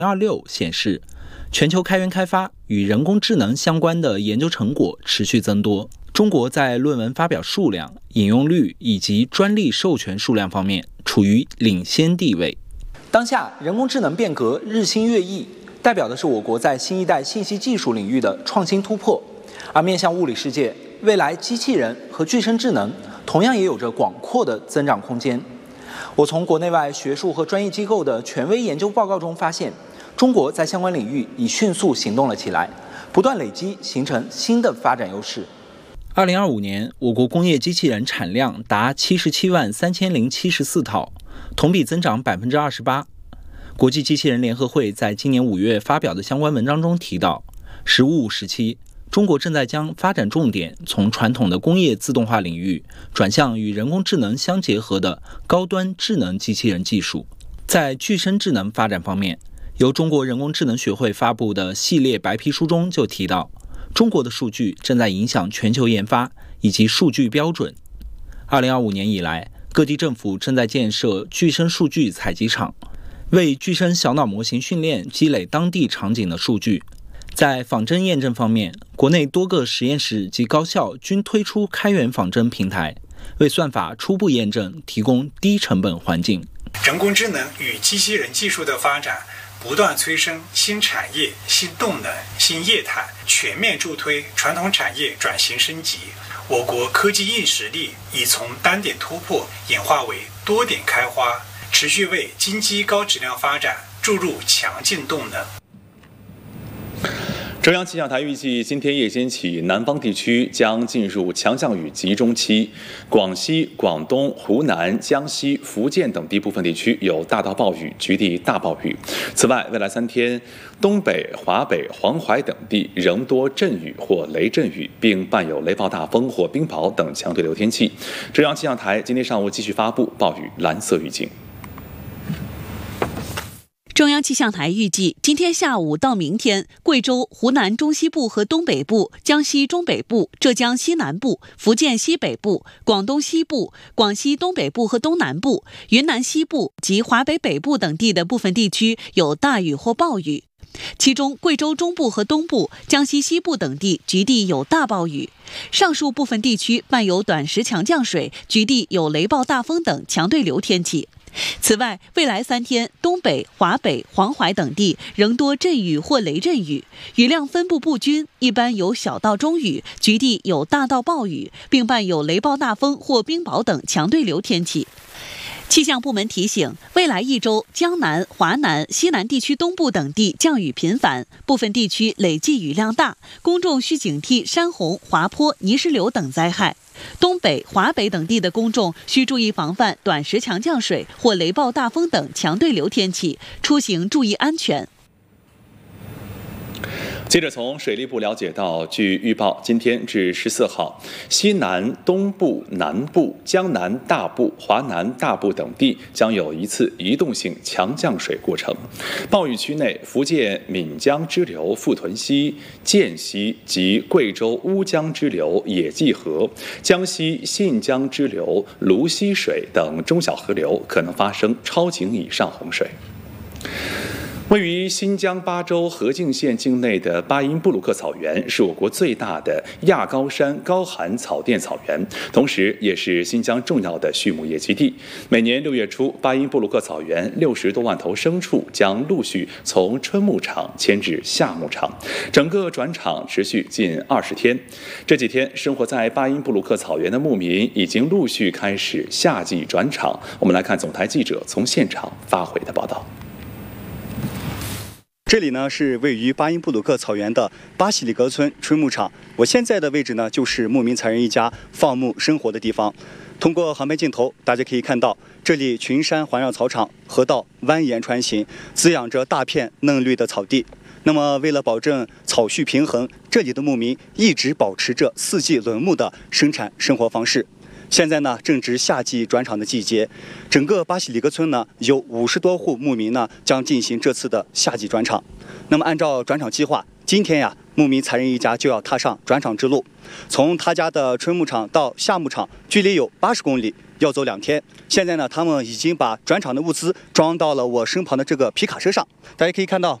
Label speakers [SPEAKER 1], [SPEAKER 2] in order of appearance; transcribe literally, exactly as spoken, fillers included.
[SPEAKER 1] 二六显示，全球开源开发与人工智能相关的研究成果持续增多。中国在论文发表数量、引用率以及专利授权数量方面处于领先地位。当下人工智能变革日新月异，代表的是我国在新一代信息技术领域的创新突破。而面向物理世界，未来机器人和具身智能同样也有着广阔的增长空间。我从国内外学术和专业机构的权威研究报告中发现，中国在相关领域已迅速行动了起来，不断累积形成新的发展优势。二零二五年，我国工业机器人产量达七十七万三千零七十四套，同比增长百分之二十八。国际机器人联合会在今年五月发表的相关文章中提到，十五五时期，中国正在将发展重点从传统的工业自动化领域转向与人工智能相结合的高端智能机器人技术。在具身智能发展方面，由中国人工智能学会发布的系列白皮书中就提到，中国的数据正在影响全球研发以及数据标准。二零二五年以来，各地政府正在建设具身数据采集场，为具身小脑模型训练积累当地场景的数据。在仿真验证方面，国内多个实验室及高校均推出开源仿真平台，为算法初步验证提供低成本环境。
[SPEAKER 2] 人工智能与机器人技术的发展不断催生新产业、新动能、新业态，全面助推传统产业转型升级。我国科技硬实力已从单点突破演化为多点开花，持续为经济高质量发展注入强劲动能。
[SPEAKER 3] 中央气象台预计，今天夜间起，南方地区将进入强降雨集中期，广西、广东、湖南、江西、福建等地部分地区有大到暴雨，局地大暴雨。此外，未来三天，东北、华北、黄淮等地仍多阵雨或雷阵雨，并伴有雷暴大风或冰雹等强对流天气。中央气象台今天上午继续发布暴雨蓝色预警。
[SPEAKER 4] 中央气象台预计，今天下午到明天，贵州、湖南中西部和东北部、江西中北部、浙江西南部、福建西北部、广东西部、广西东北部和东南部、云南西部及华北北部等地的部分地区有大雨或暴雨。其中，贵州中部和东部、江西西部等地局地有大暴雨，上述部分地区伴有短时强降水，局地有雷暴大风等强对流天气。此外，未来三天，东北、华北、黄淮等地仍多阵雨或雷阵雨，雨量分布不均，一般有小到中雨，局地有大到暴雨，并伴有雷暴大风或冰雹等强对流天气。气象部门提醒，未来一周，江南、华南、西南地区东部等地降雨频繁，部分地区累计雨量大，公众需警惕山洪、滑坡、泥石流等灾害。东北、华北等地的公众需注意防范短时强降水或雷暴大风等强对流天气，出行注意安全。
[SPEAKER 3] 接着从水利部了解到，据预报，今天至十四号，西南、东部、南部、江南大部、华南大部等地将有一次移动性强降水过程。暴雨区内，福建闽江支流富屯溪、涧溪及贵州乌江支流野际河、江西信江支流泸溪水等中小河流可能发生超警以上洪水。位于新疆巴州和静县境内的巴音布鲁克草原是我国最大的亚高山高寒草甸草原，同时也是新疆重要的畜牧业基地。每年六月初，巴音布鲁克草原六十多万头牲畜将陆续从春牧场迁至夏牧场，整个转场持续近二十天。这几天，生活在巴音布鲁克草原的牧民已经陆续开始夏季转场。我们来看总台记者从现场发回的报道。
[SPEAKER 5] 这里呢是位于巴音布鲁克草原的巴西里格村春牧场，我现在的位置呢就是牧民才人一家放牧生活的地方。通过航拍镜头，大家可以看到，这里群山环绕草场，河道蜿蜒穿行，滋养着大片嫩绿的草地。那么，为了保证草畜平衡，这里的牧民一直保持着四季轮牧的生产生活方式。现在呢，正值夏季转场的季节，整个巴西里格村呢有五十多户牧民呢将进行这次的夏季转场。那么按照转场计划，今天呀，牧民才人一家就要踏上转场之路。从他家的春牧场到夏牧场，距离有八十公里， 要走两天。现在呢，他们已经把转场的物资装到了我身旁的这个皮卡车上。大家可以看到，